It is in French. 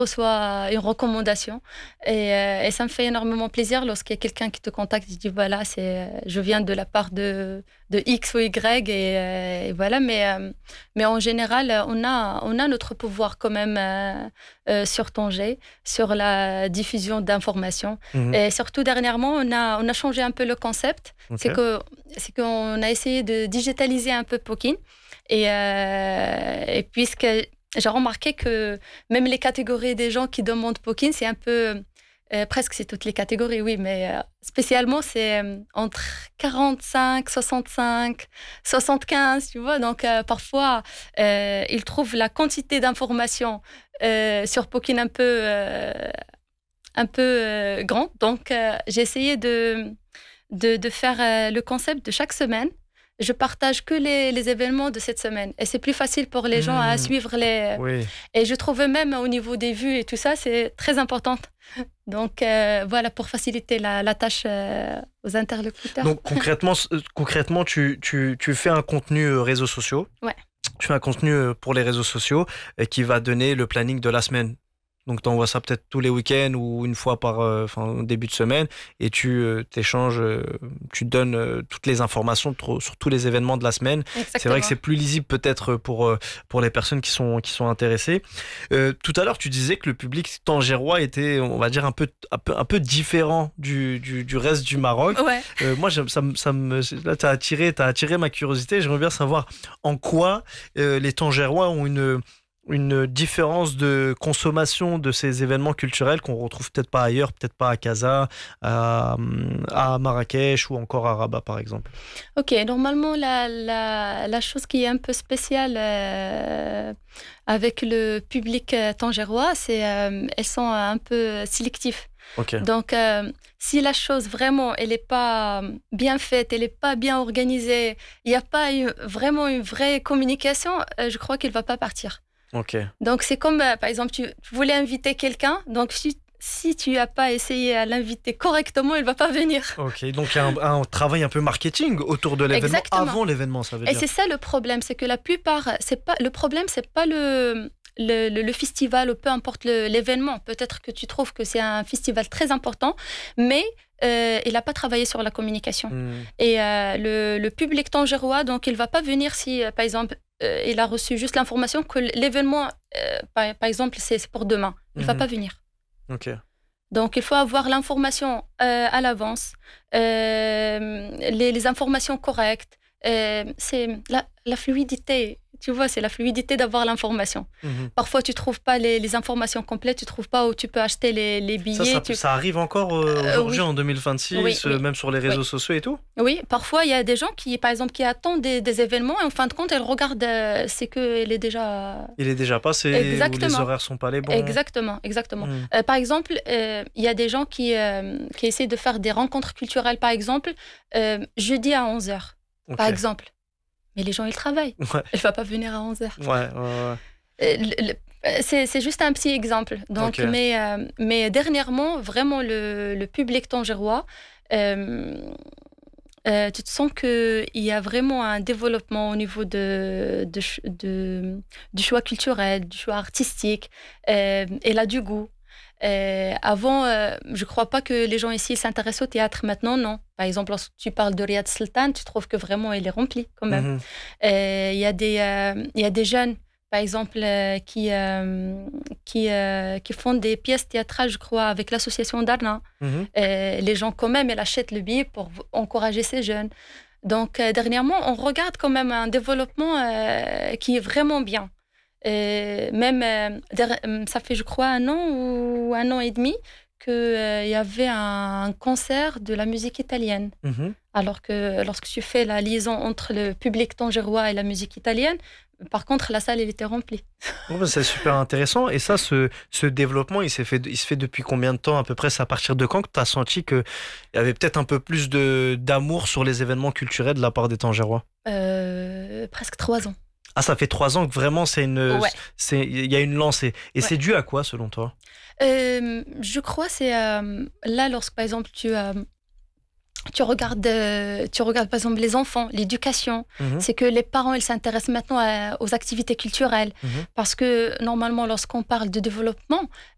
reçois une recommandation et ça me fait énormément plaisir lorsqu'il y a quelqu'un qui te contacte et dit voilà, je viens de la part de X ou Y et voilà. Mais en général, on a notre pouvoir quand même sur Tanger, sur la diffusion d'informations. Mhm. Et surtout dernièrement, on a changé un peu le concept. Ok. C'est qu'on a essayé de digitaliser un peu Pokin et puisque j'ai remarqué que même les catégories des gens qui demandent Pokin, c'est un peu... presque c'est toutes les catégories, oui, mais spécialement c'est entre 45, 65, 75, tu vois. Donc parfois, ils trouvent la quantité d'informations sur Pokin un peu grande. Donc j'ai essayé de faire le concept de chaque semaine. Je partage que les événements de cette semaine. Et c'est plus facile pour les gens à Hmm. suivre les... Oui. Et je trouve même au niveau des vues et tout ça, c'est très important. Donc voilà, pour faciliter la tâche aux interlocuteurs. Donc concrètement, tu fais un contenu réseaux sociaux. Ouais, Tu fais un contenu pour les réseaux sociaux qui va donner le planning de la semaine. Donc, tu envoies ça peut-être tous les week-ends ou une fois au début de semaine et tu t'échanges, tu donnes toutes les informations sur tous les événements de la semaine. C'est vrai que exactement. c'est plus lisible peut-être pour les personnes qui sont intéressées. Tout à l'heure, tu disais que le public tangérois était, on va dire, un peu différent du reste du Maroc. Ouais. Moi, là, t'as attiré ma curiosité. J'aimerais bien savoir en quoi les Tangérois ont une différence de consommation de ces événements culturels qu'on retrouve peut-être pas ailleurs, peut-être pas à Casa, à Marrakech ou encore à Rabat par exemple. Ok, normalement, la chose qui est un peu spéciale avec le public tangérois, c'est elles sont un peu sélectives. Ok. Donc, si la chose vraiment, elle n'est pas bien faite, elle n'est pas bien organisée, il n'y a pas vraiment une vraie communication, je crois qu'il ne va pas partir. Ok. Donc, c'est comme, par exemple, tu voulais inviter quelqu'un, donc si tu n'as pas essayé à l'inviter correctement, il ne va pas venir. Ok. Donc il y a un travail un peu marketing autour de l'événement, Exactement. avant l'événement, ça veut Et dire. c'est ça le problème, c'est que la plupart, le problème, c'est pas le festival ou peu importe l'événement. Peut-être que tu trouves que c'est un festival très important, mais il n'a pas travaillé sur la communication. Hmm. Et le public tangérois, donc il va pas venir si, par exemple, il a reçu juste l'information que l'événement, par exemple, c'est pour demain. Il va Mhm. pas venir. Ok. Donc, il faut avoir l'information à l'avance, les informations correctes. C'est la fluidité, tu vois, c'est la fluidité d'avoir l'information. Mhm. Parfois, tu ne trouves pas les informations complètes, tu ne trouves pas où tu peux acheter les Ça, billets. ça, ça arrive encore aujourd'hui Oui, en oui, 2026, oui, même sur les oui. réseaux sociaux et tout. Oui, parfois, il y a des gens qui, par exemple, qui attendent des événements et en fin de compte, elles regardent, c'est qu'il est déjà... Il est déjà passé ou les Exactement. horaires sont pas les bons. Exactement, exactement. Hmm. Par exemple, il y a des gens qui essaient de faire des rencontres culturelles, par exemple, jeudi à 11h, par Ok. exemple. Mais les gens, ils travaillent. Ouais. Elle ne va pas venir à 11h. Ouais. Ouais. Ouais. C'est juste un petit exemple. Donc, Ok. mais dernièrement, vraiment, le public tangérois, tu te sens qu'il y a vraiment un développement au niveau du choix culturel, du choix artistique, et là, du goût. Avant, je ne crois pas que les gens ici s'intéressent au théâtre. Maintenant, non. Par exemple, lorsque tu parles de Riyad Sultan, tu trouves que vraiment il est rempli quand même. Mhm. Il y a des jeunes, par exemple, qui font des pièces théâtrales, je crois, avec l'association d'Arna. Mhm. Les gens, quand même, ils achètent le billet pour encourager ces jeunes. Donc, dernièrement, on regarde quand même un développement qui est vraiment bien. Même, ça fait, je crois, 1 an ou 1 an et demi qu'il y avait un concert de la musique italienne. Mhm. Alors que lorsque tu fais la liaison entre le public tangérois et la musique italienne, par contre, la salle, elle était remplie. Bon, bah, c'est super intéressant. Et ça, ce développement, il se fait depuis combien de temps à peu près? C'est à partir de quand que tu as senti qu'il y avait peut-être un peu plus d'amour sur les événements culturels de la part des Tangérois? Presque 3 ans. Ah, ça fait 3 ans que vraiment Ouais, il y a une lancée. Et ouais. c'est dû à quoi, selon toi? Je crois que c'est là, lorsque, par exemple, tu regardes par exemple les enfants, l'éducation. Mhm. C'est que les parents, ils s'intéressent maintenant aux activités culturelles. Mhm. Parce que normalement, lorsqu'on parle de développement,